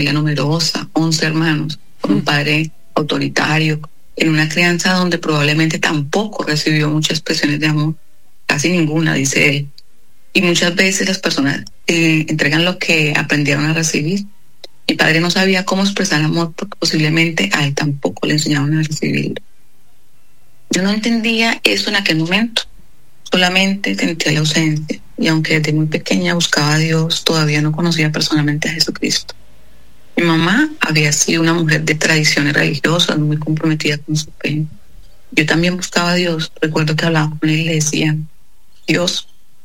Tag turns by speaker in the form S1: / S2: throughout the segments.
S1: familia numerosa, 11 hermanos, con un padre autoritario, en una crianza donde probablemente tampoco recibió muchas expresiones de amor, casi ninguna, dice él. Y muchas veces las personas entregan lo que aprendieron a recibir. Mi padre no sabía cómo expresar amor porque posiblemente a él tampoco le enseñaron a recibirlo. Yo no entendía eso en aquel momento, solamente sentía la ausencia. Y aunque desde muy pequeña buscaba a Dios, todavía no conocía personalmente a Jesucristo. Mi mamá había sido una mujer de tradiciones religiosas, muy comprometida con su fe. Yo también buscaba a Dios. Recuerdo que hablaba con él y le decía: Dios,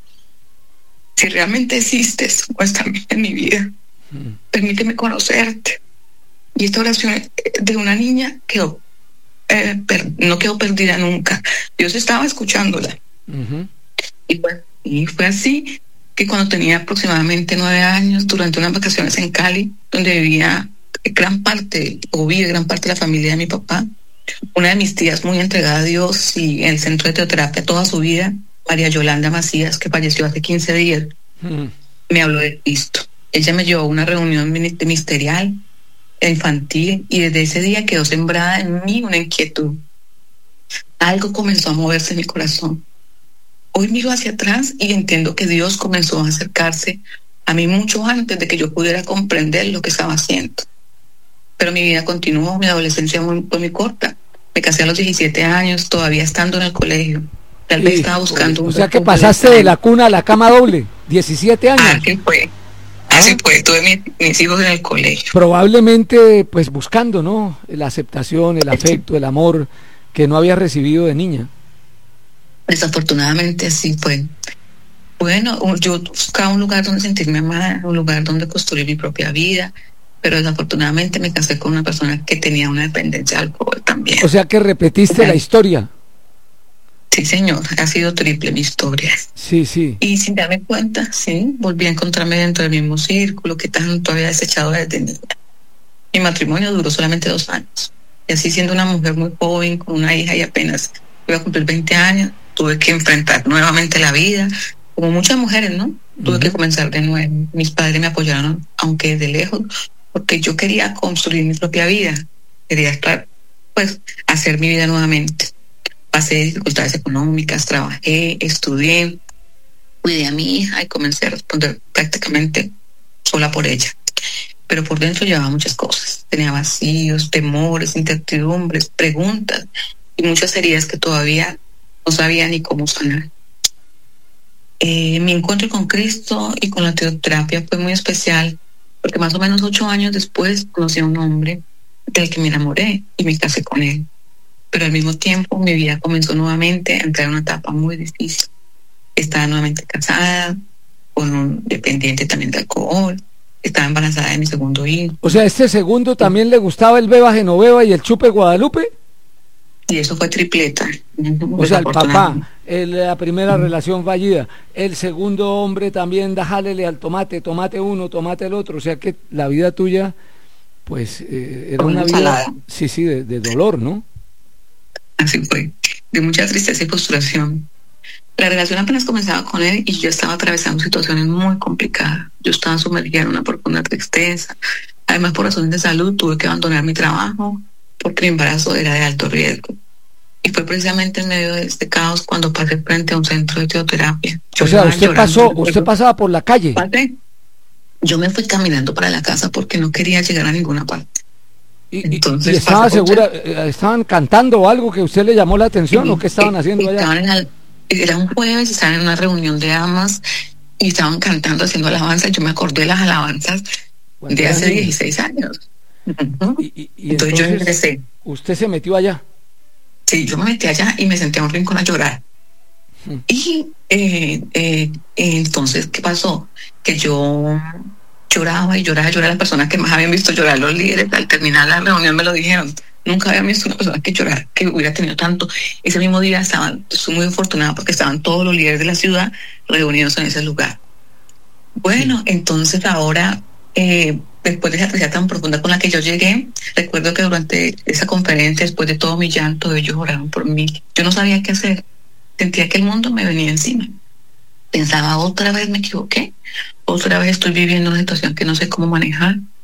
S1: si realmente existes, muéstrame en mi vida. Permíteme conocerte. Y esta oración de una niña quedó, no quedó perdida nunca. Dios estaba escuchándola. Uh-huh. Y fue así que cuando tenía aproximadamente 9 años, durante unas vacaciones en Cali, donde vivía vive gran parte de la familia de mi papá, una de mis tías muy entregada a Dios y en el centro de teoterapia toda su vida, María Yolanda Macías, que falleció hace 15 días, me habló de Cristo. Ella me llevó a una reunión ministerial infantil y desde ese día quedó sembrada en mí una inquietud. Algo comenzó a moverse en mi corazón. Hoy miro hacia atrás y entiendo que Dios comenzó a acercarse a mí mucho antes de que yo pudiera comprender lo que estaba haciendo. Pero mi vida continuó, mi adolescencia fue muy corta. Me casé a los 17 años, todavía estando en el colegio. Tal vez estaba buscando
S2: un... O sea que pasaste de la cuna a la cama doble, 17 años.
S1: Así fue, tuve mis hijos en el colegio.
S2: Probablemente, pues buscando, ¿no? La aceptación, el afecto, el amor que no había recibido de niña.
S1: Desafortunadamente así fue. Bueno, yo buscaba un lugar donde sentirme amada, un lugar donde construir mi propia vida, pero desafortunadamente me casé con una persona que tenía una dependencia de alcohol también.
S2: O sea que repetiste la historia.
S1: Sí, señor, ha sido triple mi historia.
S2: Sí.
S1: Y sin darme cuenta, sí, volví a encontrarme dentro del mismo círculo que tanto había desechado desde niña. Mi matrimonio duró solamente 2 años. Y así, siendo una mujer muy joven, con una hija y apenas iba a cumplir 20 años, tuve que enfrentar nuevamente la vida, como muchas mujeres, ¿no? Tuve que comenzar de nuevo. Mis padres me apoyaron, aunque de lejos, porque yo quería construir mi propia vida. Quería, pues, hacer mi vida nuevamente. Pasé dificultades económicas, trabajé, estudié, cuidé a mi hija y comencé a responder prácticamente sola por ella. Pero por dentro llevaba muchas cosas. Tenía vacíos, temores, incertidumbres, preguntas y muchas heridas que todavía no sabía ni cómo sanar. Mi encuentro con Cristo y con la teoterapia fue muy especial porque más o menos 8 años después conocí a un hombre del que me enamoré y me casé con él. Pero al mismo tiempo mi vida comenzó nuevamente a entrar en una etapa muy difícil. Estaba nuevamente casada, con un dependiente también de alcohol, estaba embarazada de mi segundo hijo.
S2: O sea, ¿este segundo también le gustaba el Beba Genoveva y el Chupe Guadalupe?
S1: Y eso fue tripleta.
S2: O sea, el papá, la primera relación fallida, el segundo hombre también, jálele al tomate uno, tomate el otro, o sea que la vida tuya, pues, era una vida, salada. Sí, de dolor, ¿no?
S1: Así fue, de mucha tristeza y frustración. La relación apenas comenzaba con él y yo estaba atravesando situaciones muy complicadas. Yo estaba sumergida en una profunda tristeza. Además, por razones de salud, tuve que abandonar mi trabajo porque mi embarazo era de alto riesgo. Y fue precisamente en medio de este caos cuando pasé frente a un centro de teoterapia.
S2: O sea, usted pasaba por la calle.
S1: Yo me fui caminando para la casa porque no quería llegar a ninguna parte.
S2: Entonces, ¿y estaba segura? ¿Estaban cantando o algo que usted le llamó la atención o qué estaban haciendo allá?
S1: Era un jueves, estaban en una reunión de damas y estaban cantando, haciendo alabanzas. Yo me acordé de las alabanzas de hace 16 años.
S2: ¿Y entonces yo regresé. ¿Usted se metió allá?
S1: Sí, yo me metí allá y me senté a un rincón a llorar. Y entonces, ¿qué pasó? Que yo lloraba y lloraba. Las personas que más habían visto llorar, los líderes, al terminar la reunión me lo dijeron. Nunca había visto una persona que llorar, que hubiera tenido tanto. Ese mismo día estoy muy afortunada porque estaban todos los líderes de la ciudad reunidos en ese lugar. Bueno, entonces ahora, después de esa tristeza tan profunda con la que yo llegué, recuerdo que durante esa conferencia, después de todo mi llanto, ellos oraron por mí. Yo no sabía qué hacer. Sentía que el mundo me venía encima. Pensaba, otra vez me equivoqué, otra vez estoy viviendo una situación que no sé cómo manejar.